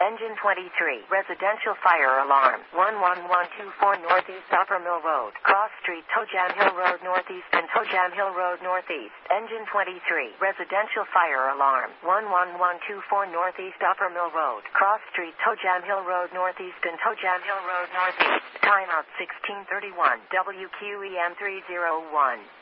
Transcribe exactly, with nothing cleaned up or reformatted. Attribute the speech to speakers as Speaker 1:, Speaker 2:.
Speaker 1: Engine twenty-three. Residential fire alarm. one one one two four Northeast Upper Mill Road. Cross Street, Tojam Hill Road Northeast and Tojam Hill Road Northeast. Engine twenty-three. Residential fire alarm. one one one two four Northeast Upper Mill Road. Cross Street, Tojam Hill Road Northeast and Tojam Hill Road Northeast. Timeout sixteen thirty-one. W Q E M three oh one.